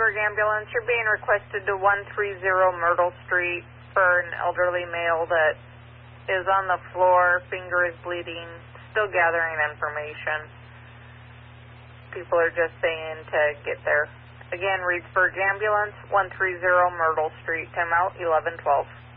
Reedsburg Ambulance. You're being requested to 130 Myrtle Street for an elderly male that is on the floor, finger is bleeding, still gathering information. People are just saying to get there. Again, Reedsburg Ambulance, 130 Myrtle Street, timeout 1112.